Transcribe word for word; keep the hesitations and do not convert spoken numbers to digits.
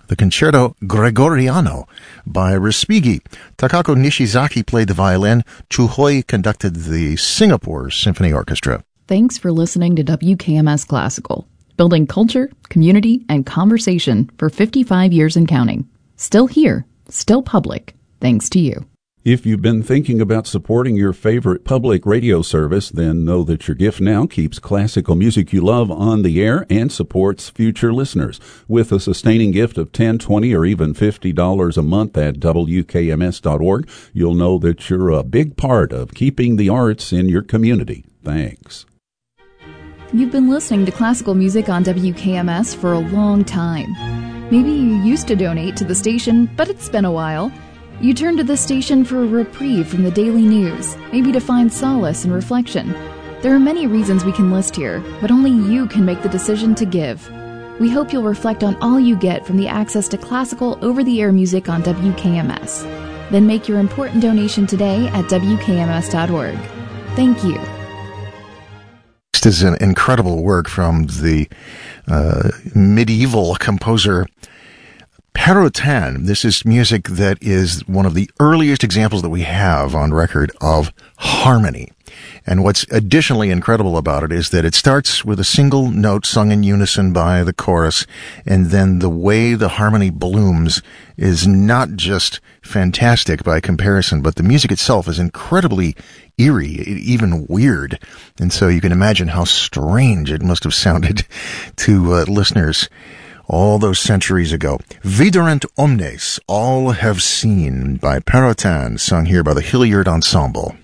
the Concerto Gregoriano by Respighi. Takako Nishizaki played the violin. Chuhoi conducted the Singapore Symphony Orchestra. Thanks for listening to W K M S Classical, building culture, community, and conversation for fifty-five years and counting. Still here, still public, thanks to you. If you've been thinking about supporting your favorite public radio service, then know that your gift now keeps classical music you love on the air and supports future listeners. With a sustaining gift of ten dollars, twenty dollars, or even fifty dollars a month at W K M S dot org, you'll know that you're a big part of keeping the arts in your community. Thanks. You've been listening to classical music on W K M S for a long time. Maybe you used to donate to the station, but it's been a while. You turn to this station for a reprieve from the daily news, maybe to find solace and reflection. There are many reasons we can list here, but only you can make the decision to give. We hope you'll reflect on all you get from the access to classical over-the-air music on W K M S. Then make your important donation today at W K M S dot org. Thank you. This is an incredible work from the uh, medieval composer Perotin. This is music that is one of the earliest examples that we have on record of harmony. And what's additionally incredible about it is that it starts with a single note sung in unison by the chorus, and then the way the harmony blooms is not just fantastic by comparison, but the music itself is incredibly eerie, even weird. And so you can imagine how strange it must have sounded to uh, listeners all those centuries ago. Viderant omnes, all have seen, by Perotin, sung here by the Hilliard Ensemble.